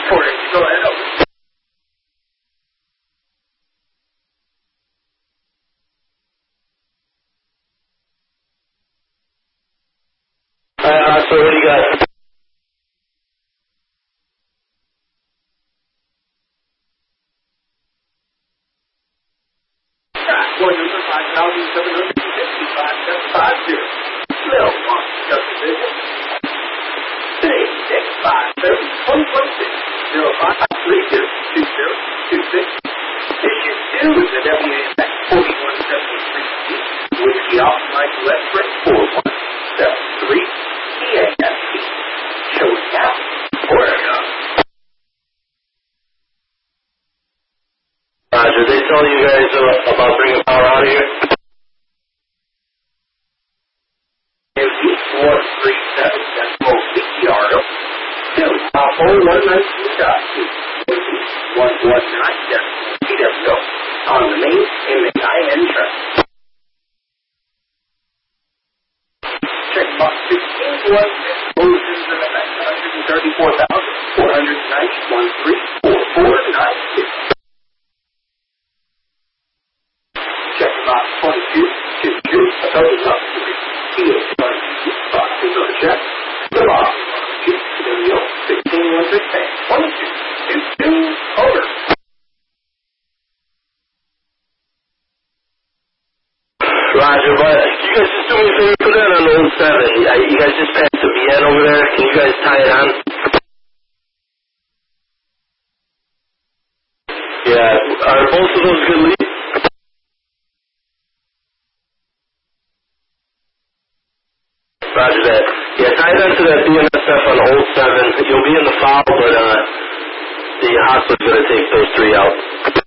Porter, go ahead, over. So what do you got? One number 5,765.750. Little one, just a visit. Today, 657-2026. 0532-2026. Issue 2 is the WAMX 4173C. Whiskey off Mike Westbrook 4173. EASP. Showing out. Oregon. Roger, they telling you guys about bringing power out of here? East 137, that's both BTR. 119.2. 119, on the main MAIN track. Check box 16 was explosions in effect 134,490.134496. Check box 22, 22, total up 3, box is on check. The box, 1616, 22, over. Roger, but you guys just do me a favor, put that on the old 7. You guys just passed the VN over there. Can you guys tie it on? Yeah, are both of those good leads? Roger that. Yeah, tie it onto that BMSF on the old 7. You'll be in the foul, but the hospital's going to take those 3 out.